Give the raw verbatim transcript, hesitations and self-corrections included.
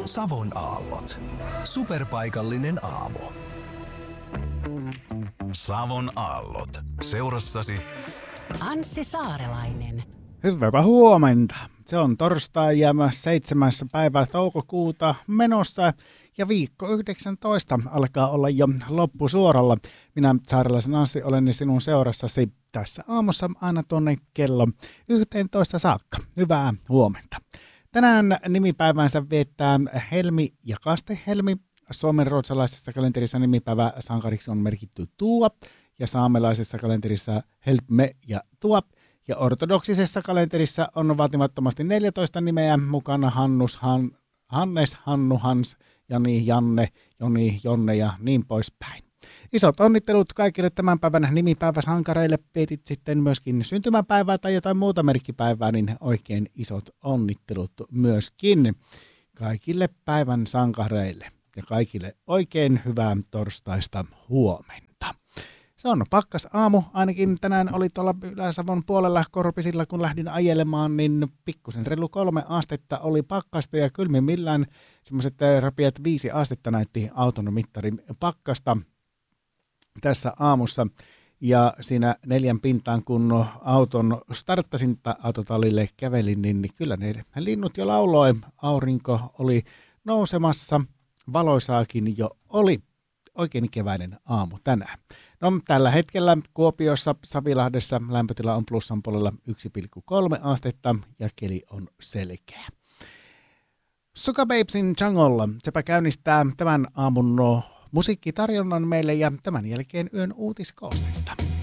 Savon aallot. Superpaikallinen aamu. Savon aallot. Seurassasi Anssi Saarelainen. Hyvää huomenta. Se on torstai ja seitsemäs päivä toukokuuta menossa ja viikko yhdeksäntoista alkaa olla jo loppusuoralla. Minä Saarelaisen Anssi olen sinun seurassasi tässä aamussa aina tuonne kello yhteentoista saakka. Hyvää huomenta. Tänään nimipäivänsä viettää Helmi ja Kaste-Helmi. Suomen ruotsalaisessa kalenterissa nimipäivä sankariksi on merkitty Tuo ja saamelaisessa kalenterissa Helpme ja Tuo. Ja ortodoksisessa kalenterissa on vaatimattomasti neljätoista nimeä mukana Hannus, Han, Hannes, Hannu, Hans, Jani, Janne, Joni, Jonne ja niin poispäin. Isot onnittelut kaikille tämän päivän nimipäiväsankareille. Vietit sitten myöskin syntymäpäivää tai jotain muuta merkkipäivää, niin oikein isot onnittelut myöskin kaikille päivän sankareille. Ja kaikille oikein hyvää torstaista huomenta. Se on pakkas aamu, ainakin tänään oli tuolla Ylä-Savon puolella Korpisilla, kun lähdin ajelemaan, niin pikkusen reilu kolme astetta oli pakkasta ja kylmimmillään semmoiset rapiat viisi astetta näytti auton mittarin pakkasta tässä aamussa. Ja siinä neljän pintaan, kun auton starttasin tai autotallille kävelin, niin kyllä ne linnut jo lauloi, aurinko oli nousemassa, valoisaakin jo oli. Oikein keväinen aamu tänään. No, tällä hetkellä Kuopiossa Savilahdessa lämpötila on plussan puolella yksi pilkku kolme astetta ja keli on selkeä. Suka Babesin Jungle, sepä käynnistää tämän aamun musiikkitarjonnan meille ja tämän jälkeen yön uutiskoostetta.